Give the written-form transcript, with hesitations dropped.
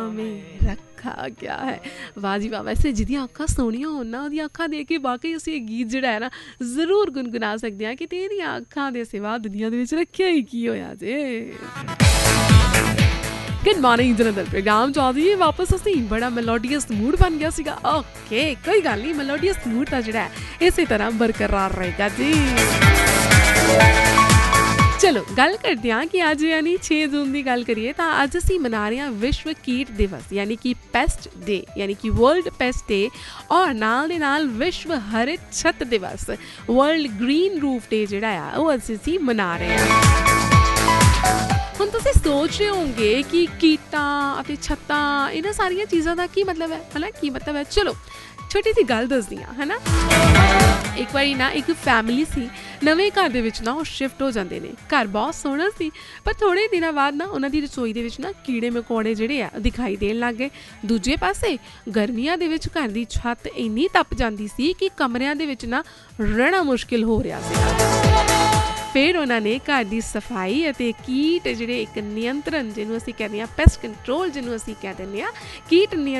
में रखा गया है। वाह जी वाह। वैसे जिहदियां अखां सोहणियां होण ना ਉਹਦੀਆਂ ਅੱਖਾਂ ਦੇਖ ਕੇ ਵਾਕਈ ਅਸੀਂ ਇਹ ਗੀਤ ਜਿਹੜਾ ਹੈ ਨਾ ਜ਼ਰੂਰ ਗੁਣਗੁਣਾ ਸਕਦੇ ਹਾਂ ਕਿ ਤੇਰੀਆਂ ਅੱਖਾਂ ਦੇ ਸਿਵਾ ਦੁਨੀਆ ਦੇ ਵਿੱਚ ਰੱਖਿਆ ਹੀ ਕੀ ਹੋਇਆ ਜੇ। Good morning Jalandhar programme Chaudhary वापस असी बड़ा मेलोडियस मूड बन गया सीगा। ओके कोई गल नहीं, मेलोडियस मूड तो जिहड़ा है इसी तरह बरकरार रहेगा जी। चलो गल करते हैं कि अज यानी 6 जून की गल करिए तो अज असी मना रहे हैं विश्व कीट दिवस यानी कि पेस्ट डे यानी कि वर्ल्ड पेस्ट डे और नाल दे नाल विश्व हरित छत दिवस वर्ल्ड ग्रीन रूफ डे जिहड़ा आ वो असी मना रहे हैं। ਹੁਣ ਤੁਸੀਂ ਸੋਚ ਰਹੇ ਹੋਗੇ ਕਿ ਕੀਟਾਂ ਅਤੇ ਛੱਤਾਂ ਇਹਨਾਂ ਸਾਰੀਆਂ ਚੀਜ਼ਾਂ ਦਾ ਕੀ ਮਤਲਬ ਹੈ ਹੈ ਨਾ, ਕੀ ਮਤਲਬ ਹੈ। ਚਲੋ ਛੋਟੀ ਜਿਹੀ ਗੱਲ ਦੱਸਦੀ ਹਾਂ ਹੈ ਨਾ। ਇੱਕ ਵਾਰੀ ਨਾ ਇੱਕ ਫੈਮਿਲੀ ਸੀ, ਨਵੇਂ ਘਰ ਦੇ ਵਿੱਚ ਨਾ ਉਹ ਸ਼ਿਫਟ ਹੋ ਜਾਂਦੇ ਨੇ। ਘਰ ਬਹੁਤ ਸੋਹਣਾ ਸੀ ਪਰ ਥੋੜ੍ਹੇ ਦਿਨਾਂ ਬਾਅਦ ਨਾ ਉਹਨਾਂ ਦੀ ਰਸੋਈ ਦੇ ਵਿੱਚ ਨਾ ਕੀੜੇ ਮਕੌੜੇ ਜਿਹੜੇ ਆ ਦਿਖਾਈ ਦੇਣ ਲੱਗ ਗਏ। ਦੂਜੇ ਪਾਸੇ ਗਰਮੀਆਂ ਦੇ ਵਿੱਚ ਘਰ ਦੀ ਛੱਤ ਇੰਨੀ ਤਪ ਜਾਂਦੀ ਸੀ ਕਿ ਕਮਰਿਆਂ ਦੇ ਵਿੱਚ ਨਾ ਰਹਿਣਾ ਮੁਸ਼ਕਿਲ ਹੋ ਰਿਹਾ ਸੀ। ਫਿਰ ਉਹਨਾਂ ਨੇ ਘਰ ਦੀ ਸਫਾਈ ਅਤੇ ਕੀਟ ਜਿਹੜੇ ਇੱਕ ਨਿਯੰਤਰਣ ਜਿਹਨੂੰ ਅਸੀਂ ਕਹਿੰਦੇ ਹਾਂ ਪੈਸਟ ਕੰਟਰੋਲ ਜਿਹਨੂੰ ਅਸੀਂ ਕਹਿ ਦਿੰਦੇ ਹਾਂ ਕੀਟ